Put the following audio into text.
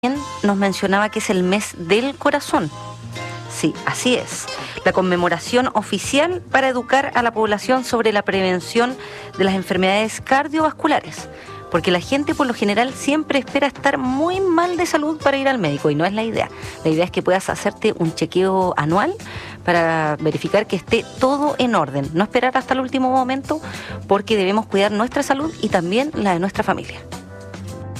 nos mencionaba que es el mes del corazón. Sí, así es. La conmemoración oficial para educar a la población sobre la prevención de las enfermedades cardiovasculares. Porque la gente por lo general siempre espera estar muy mal de salud para ir al médico y no es la idea. La idea es que puedas hacerte un chequeo anual para verificar que esté todo en orden. No esperar hasta el último momento porque debemos cuidar nuestra salud y también la de nuestra familia.